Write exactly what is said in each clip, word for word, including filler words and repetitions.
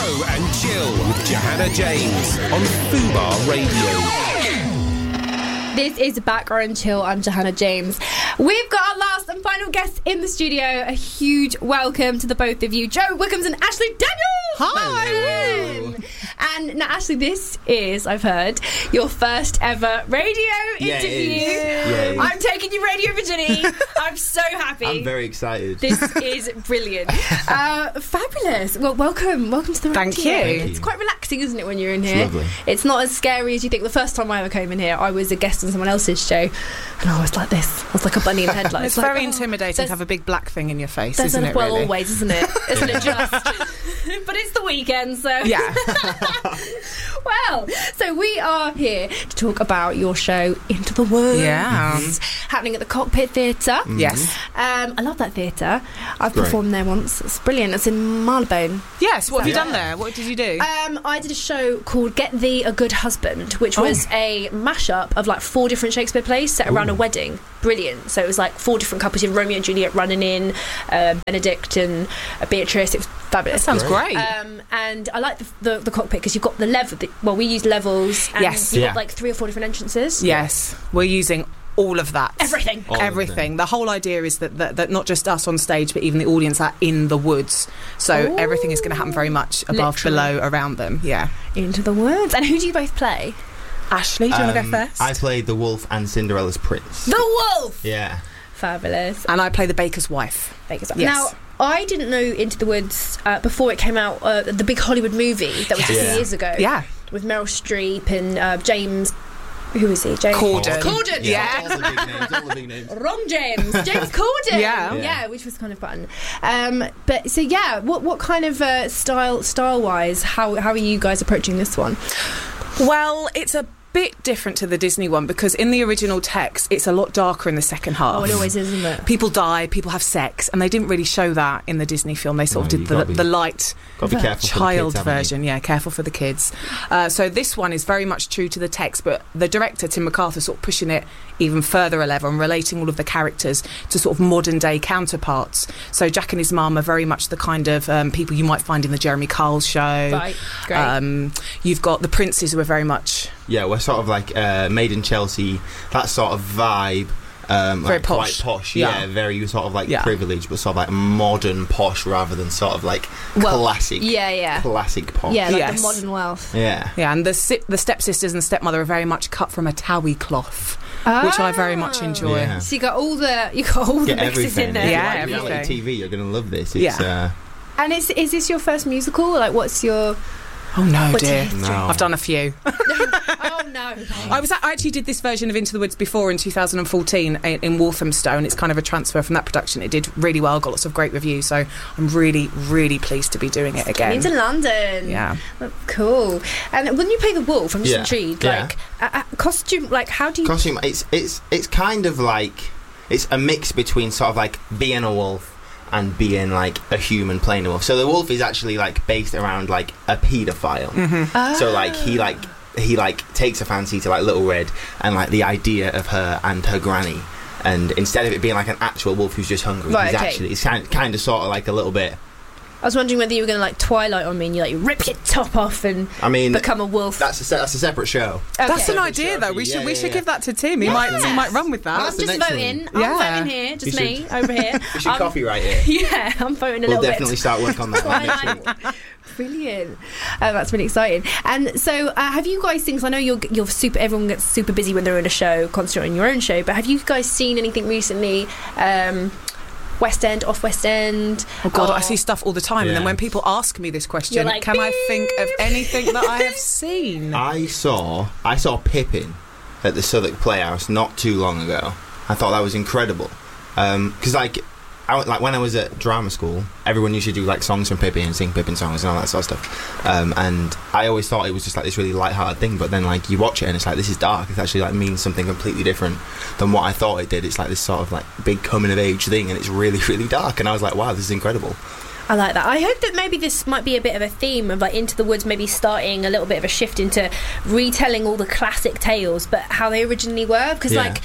Joe and Jill with Johanna James on Fubar Radio. This is Backrow and Chill. I'm Johanna James. We've got our last and final guests in the studio. A huge welcome to the both of you, Joe Wickham's and Ashley Daniels. Hi. Hello. And now, Ashley, this is, I've heard, your first ever radio Yeah, interview. it is. Yeah, it is. I'm taking you radio virginity. I'm so happy. I'm very excited. This is brilliant. Uh, fabulous. Well, welcome. Welcome to the Thank radio. you. Thank It's you. quite relaxing, isn't it, when you're in here? It's lovely. It's not as scary as you think. The first time I ever came in here, I was a guest on someone else's show, and I was like this. I was like a bunny in headlights. It's like, very oh, intimidating there's- to have a big black thing in your face, There's isn't a, it, well, really? always, isn't it? Isn't it just? But it's the weekend, so... Yeah. Well, so we are here to talk about your show, Into the Woods. Yeah. Happening at the Cockpit Theatre. Yes. Um, I love that theatre. I've Great. performed there once. It's brilliant. It's in Marylebone. Yes, what have you Yeah. done there? What did you do? Um, I did a show called Get Thee a Good Husband, which was Oh. a mashup of like four different Shakespeare plays set around Ooh. a wedding. Brilliant. So it was like four different couples. You had Romeo and Juliet running in, uh, Benedict and uh, Beatrice. It was fabulous. That sounds great. Um, and I like the, the, the cockpit because you've got the level. The, well, we use levels. And Yes. You've Yeah. got like three or four different entrances. Yes, we're using all of that. Everything. All of Everything. The whole idea is that, that that not just us on stage, but even the audience are in the woods. So Ooh. everything is going to happen very much above, Literally. below, around them. Yeah. Into the Woods. And who do you both play? Ashley, do you want to Um, go first? I played the wolf and Cinderella's prince. The Wolf. Yeah. Fabulous. and I play the baker's wife. Vegas. Yes. Now, I didn't know Into the Woods uh, before it came out, uh, the big Hollywood movie that was Yes. a few Yeah. years ago. Yeah. With Meryl Streep and uh, James. Who is he? James Corden. Corden. Yeah. All the big names. All the big names. Wrong James. James Corden. Yeah. yeah. Yeah. which was kind of fun. Um, but so yeah, what what kind of uh, style style wise? How how are you guys approaching this one? Well, it's a bit different to the Disney one because in the original text, it's a lot darker in the second half. Oh, it always is, isn't it? People die, people have sex, and they didn't really show that in the Disney film. They sort No, of you did the, gotta be- the light Got to be careful. child for the kids, haven't you? version. Yeah, careful for the kids. Uh, so this one is very much true to the text, but the director, Tim MacArthur, sort of pushing it even further a level and relating all of the characters to sort of modern day counterparts. So Jack and his mum are very much the kind of um, people you might find in the Jeremy Kyle show. Right. Great. Um, you've got the princes who are very much Yeah, we're sort of like uh, Made in Chelsea, that sort of vibe. Um, Very like posh. Quite posh, Yeah. yeah. Very sort of like Yeah. privileged, but sort of like modern posh rather than sort of like Well, classic. yeah, yeah. Classic posh. Yeah, like Yes. the modern wealth. Yeah. yeah, and the si- the stepsisters and stepmother are very much cut from a Towie cloth, which I very much enjoy. Yeah. So you got all the you got all the Get mixes everything. in If there. you Yeah, like reality everything. T V, you're going to love this. It's, Yeah. uh, And is is this your first musical? Like, what's your? Oh no, What's your dear! history? No. I've done a few. Oh no! I was I actually did this version of Into the Woods before in two thousand fourteen in, in Walthamstow, and it's kind of a transfer from that production. It did really well, got lots of great reviews, so I'm really, really pleased to be doing it again. Into London. Yeah. That's cool. And when you play the wolf, I'm just Yeah. intrigued. Yeah. Like, uh, uh, costume. Like, how do you? costume. It's it's it's kind of like it's a mix between sort of like being a wolf and being like a human playing a wolf. So the wolf is actually like based around like a paedophile. Ah. So like he like he like takes a fancy to like Little Red and like the idea of her and her granny. And instead of it being like an actual wolf who's just hungry, Right, he's okay. actually it's kind kind of sort of like a little bit. I was wondering whether you were going to like Twilight on me and you like rip your top off and I mean, become a wolf. that's a se- that's a separate show. Okay. That's an Yeah. idea, though. We should Yeah, we yeah, should yeah. give that to Tim. He Yeah. might he might run with that. That's I'm the just next voting. one. I'm Yeah. voting here. Just You me should- over here. We should I'm- copyright it. Yeah, I'm voting a We'll little definitely bit. start work on that one next week. Twilight. Brilliant. Uh, that's really exciting. And so, uh, have you guys seen? 'Cause I know you're you're super. Everyone gets super busy when they're in a show, concentrating on your own show. But have you guys seen anything recently? Um, West End, off West End. Oh God, or- I see stuff all the time, and then Yeah. when people ask me this question, You're like, can I think of beep. anything that I have seen? I saw I saw Pippin at the Southwark Playhouse not too long ago. I thought that was incredible because like I, like when I was at drama school, everyone used to do like songs from Pippin and sing Pippin songs and all that sort of stuff. Um, and I always thought it was just like this really light-hearted thing, but then like you watch it and it's like this is dark. It actually like means something completely different than what I thought it did. It's like this sort of like big coming of age thing, and it's really really dark. And I was like, wow, this is incredible. I like that. I hope that maybe this might be a bit of a theme of like Into the Woods, maybe starting a little bit of a shift into retelling all the classic tales, but how they originally were. Because Yeah. like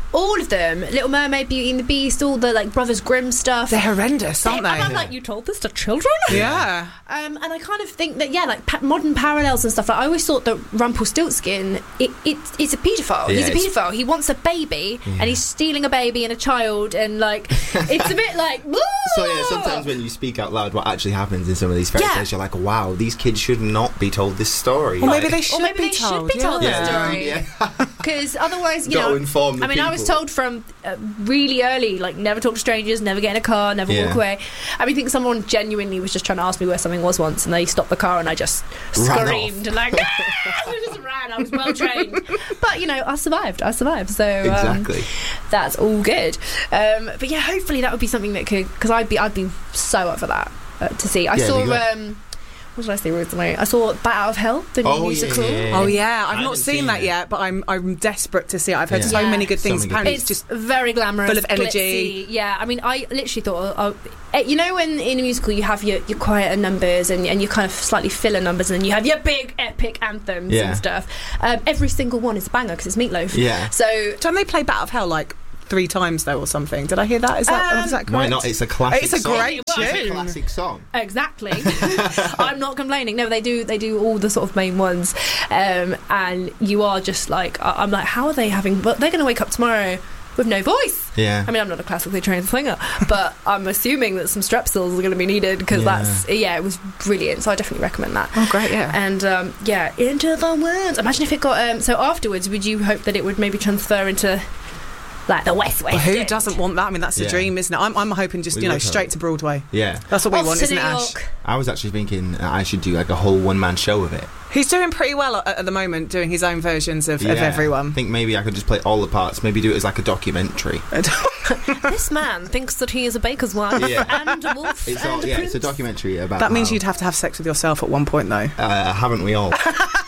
all of them, Little Mermaid, Beauty and the Beast, all the like Brothers Grimm stuff. They're horrendous, aren't they? And I'm like, you told this to children? Yeah. Um, and I kind of think that, yeah, like pa- modern parallels and stuff. Like, I always thought that Rumpelstiltskin, it, it, it's a paedophile. Yeah, he's a it's- paedophile. He wants a baby, Yeah. and he's stealing a baby and a child, and like, it's a bit like, woo! So yeah, sometimes when you speak out loud what actually happens in some of these fairy Yeah. tales, you're like, wow, these kids should not be told this story. Or maybe Like- they should Or maybe be they should told. be told yeah. this story. Yeah. Because otherwise, you Got to know, inform the I mean, I was people. told from uh, really early, like, never talk to strangers, never get in a car, never Yeah. walk away. I mean, I think someone genuinely was just trying to ask me where something was once, and they stopped the car, and I just Ran screamed and like, ah! I just ran. I was well trained, but you know, I survived. I survived. So um, Exactly. that's all good. Um, but yeah, hopefully that would be something that could, because I'd be, I'd be so up for that uh, to see. I Yeah, it'd saw. be good. Um, what did I see recently? I saw Bat Out of Hell, the new Oh, yeah, musical. yeah, yeah. Oh yeah, I I've not haven't seen seen that it. yet, but I'm I'm desperate to see it. I've heard Yeah. so Yeah. many good So things. many good Apparently, It's it's just very glamorous, full of energy. glitzy. Yeah, I mean, I literally thought, oh, oh, you know, when in a musical you have your, your quieter numbers and, and your kind of slightly filler numbers, and then you have your big epic anthems Yeah. and stuff. Um, every single one is a banger because it's Meatloaf. Yeah. So don't they play Bat of Hell like three times though or something? Did I hear that? Is that Um, is that correct? Why not? It's a classic. It's a song. great It's a tune. classic song. exactly, I'm not complaining. No, they do. They do all the sort of main ones, um, and you are just like, I- I'm like, how are they having? But they're going to wake up tomorrow with no voice. Yeah. I mean, I'm not a classically trained singer, but I'm assuming that some strepsils are going to be needed because Yeah. that's, yeah, it was brilliant. So I definitely recommend that. Oh great, yeah. And um, yeah, Into the Woods. Imagine if it got. Um, so afterwards, would you hope that it would maybe transfer into like the West West? Well, who end? doesn't want that? I mean, that's the Yeah. dream, isn't it? I'm, I'm hoping just We you know would hope. straight to Broadway. Yeah. That's what we Off want, to isn't New it, Ash? York. I was actually thinking that I should do like a whole one man show of it. He's doing pretty well at, at the moment, doing his own versions of, of Yeah. everyone. I think maybe I could just play all the parts. Maybe do it as like a documentary. This man thinks that he is a baker's wife Yeah. and a wolf It's and all, a yeah, prince. it's a documentary about. That means how- you'd have to have sex with yourself at one point, though. Uh, haven't we all?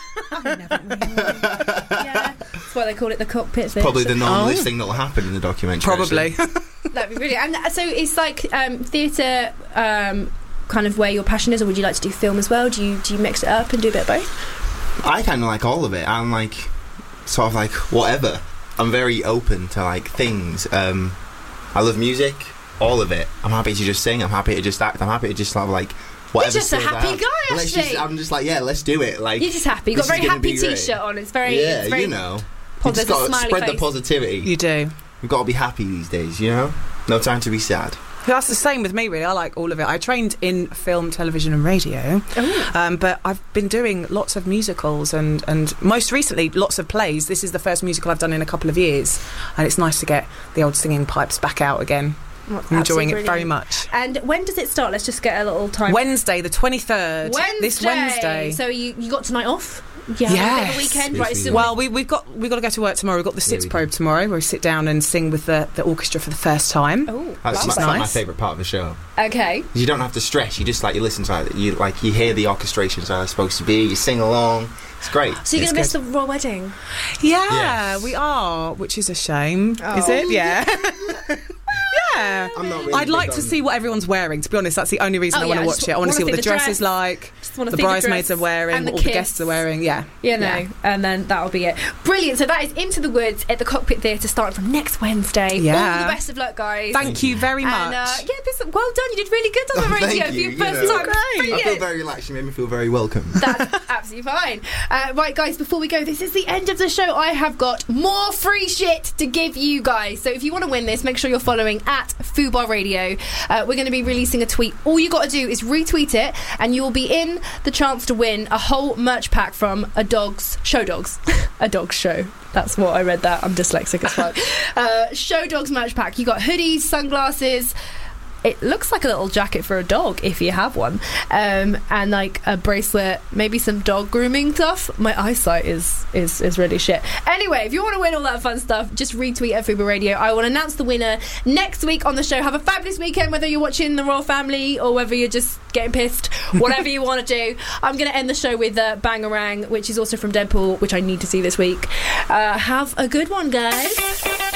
Yeah, that's why they call it the cockpit thing. Probably the normalest Oh. thing that'll happen in the documentary. Probably. That'd be brilliant. And uh, so it's like um, theatre, um, kind of where your passion is, or would you like to do film as well? Do you do you mix it up and do a bit of both? I kind of like all of it. I'm like, sort of like whatever. I'm very open to like things. Um, I love music, all of it. I'm happy to just sing. I'm happy to just act. I'm happy to just have like whatever. just a skills I happy have. guy, Let's Ashley. just, I'm just like, yeah, let's do it. Like You're just happy. You've got a this very is gonna happy be great. T-shirt on. It's very, yeah, it's very you know. You positive, just got to smiley spread face. the positivity. You do. We've got to be happy these days, you know. No time to be sad. That's the same with me, really. I like all of it. I trained in film, television, and radio, Ooh. um, but I've been doing lots of musicals and, and most recently lots of plays. This is the first musical I've done in a couple of years, and it's nice to get the old singing pipes back out again. Well, I'm enjoying it absolutely very brilliant. much. And when does it start? Let's just get a little time. Wednesday, the twenty-third. Wednesday. This Wednesday. So you, you got tonight off? Yeah. Yes. A bit of a weekend, Yes, right? we So did. Well, we, we've got we've got to go to work tomorrow. We've got the Yeah, Sits we Probe tomorrow, where we sit down and sing with the, the orchestra for the first time. oh, That's, that's that's nice. like my favourite part of the show. okay. You don't have to stress. You just like you listen to it. You like you hear the orchestrations how they're supposed to be. You sing along. It's great. So you're It's gonna miss the royal wedding? Yeah, Yes. we are, which is a shame. Oh. Is it? Yeah. yeah. I'm not really I'd big like to on- see what everyone's wearing. To be honest, that's the only reason Oh, I want yeah, to I watch just it. I want to wanna see what see the the dress dress. is like, Just wanna the see bridesmaids dress are wearing, and what the all the kids. guests are wearing. Yeah. You know, Yeah. and then that'll be it. Brilliant. So that is Into the Woods at the Cockpit Theatre starting from next Wednesday. Yeah. All the best of luck, guys. Thank you very much. And, uh, yeah, this, well done. You did really good on the Oh, radio thank for you, your you first know. time. Great. I Brilliant. feel very relaxed. You made me feel very welcome. That's absolutely fine. Uh, right, guys, before we go, this is the end of the show. I have got more free shit to give you guys. So if you want to win this, make sure you're following at Fubar Radio. Uh, we're going to be releasing a tweet. All you got to do is retweet it, and you'll be in the chance to win a whole merch pack from a dog's show dogs. a dog's show. That's what I read that. I'm dyslexic as fuck. uh, show dogs merch pack. You got hoodies, sunglasses. It looks like a little jacket for a dog if you have one, um, and like a bracelet, maybe some dog grooming stuff. My eyesight is is is really shit. Anyway, if you want to win all that fun stuff, just retweet at Fubar Radio. I will announce the winner next week on the show. Have a fabulous weekend, whether you're watching the Royal Family or whether you're just getting pissed. Whatever you want to do. I'm going to end the show with uh, Bangarang, which is also from Deadpool, which I need to see this week. Uh, have a good one, guys.